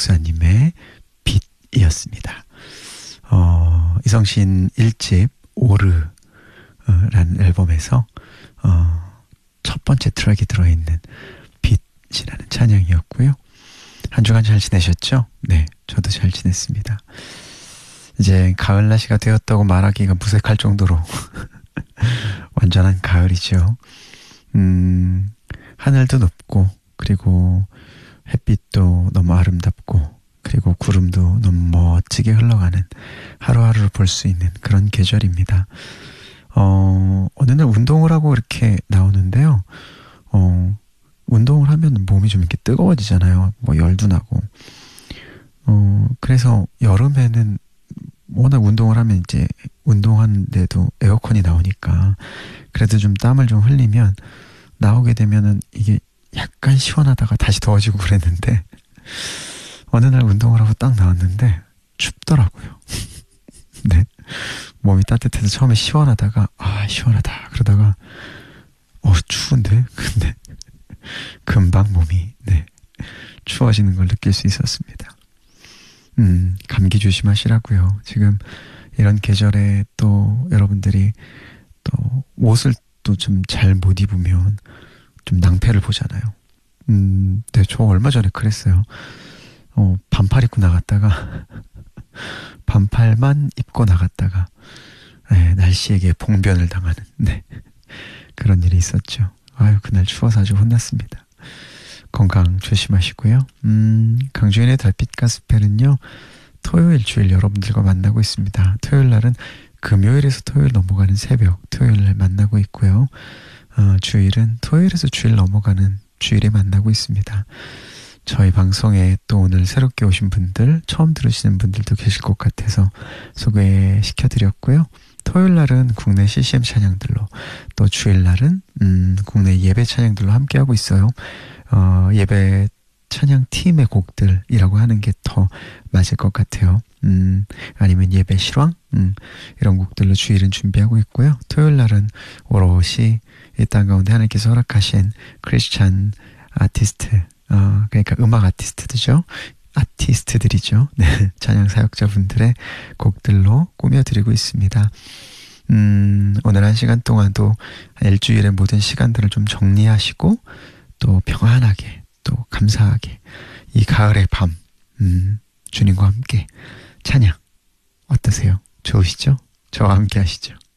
목사님의 빛이었습니다. 이성신 1집 오르라는 앨범에서 첫 번째 트랙이 들어있는 빛이라는 찬양이었고요. 한 주간 잘 지내셨죠? 네, 저도 잘 지냈습니다. 이제 가을 날씨가 되었다고 말하기가 무색할 정도로 완전한 가을이죠. 하늘도 높고, 그리고 햇빛도 너무 아름답고, 그리고 구름도 너무 멋지게 흘러가는 하루하루를 볼 수 있는 그런 계절입니다. 어느 날 운동을 하고 이렇게 나오는데요. 운동을 하면 몸이 좀 이렇게 뜨거워지잖아요. 뭐 열도 나고. 그래서 여름에는 워낙 운동을 하면 이제 운동하는데도 에어컨이 나오니까 그래도 좀 땀을 좀 흘리면 나오게 되면은 이게 약간 시원하다가 다시 더워지고 그랬는데 어느 날 운동을 하고 딱 나왔는데 춥더라고요. 네. 몸이 따뜻해서 처음에 시원하다가 시원하다 그러다가 추운데? 근데 금방 몸이 추워지는 걸 느낄 수 있었습니다. 감기 조심하시라고요. 지금 이런 계절에 또 여러분들이 또 옷을 또 좀 잘 못 입으면 좀 낭패를 보잖아요. 네, 저 얼마 전에 그랬어요. 반팔 입고 나갔다가 반팔만 입고 나갔다가 날씨에게 봉변을 당하는 그런 일이 있었죠. 그날 추워서 아주 혼났습니다. 건강 조심하시고요. 강주인의 달빛 가스펠은요, 토요일 주일 여러분들과 만나고 있습니다. 토요일 날은 금요일에서 토요일 넘어가는 새벽, 토요일 날 만나고 있고요. 주일은 토요일에서 주일 넘어가는 주일에 만나고 있습니다. 저희 방송에 또 오늘 새롭게 오신 분들, 처음 들으시는 분들도 계실 것 같아서 소개시켜드렸고요. 토요일 날은 국내 CCM 찬양들로, 또 주일 날은 국내 예배 찬양들로 함께하고 있어요. 예배 찬양 팀의 곡들이라고 하는 게 더 맞을 것 같아요. 아니면 예배 실황 이런 곡들로 주일은 준비하고 있고요. 토요일 날은 오롯이 이 땅 가운데 하나님께서 허락하신 크리스찬 아티스트, 그러니까 음악 아티스트들이죠. 네, 찬양 사역자분들의 곡들로 꾸며드리고 있습니다. 오늘 한 시간 동안도 일주일의 모든 시간들을 좀 정리하시고 또 평안하게 또 감사하게 이 가을의 밤 주님과 함께 찬양 어떠세요? 좋으시죠? 저와 함께 하시죠.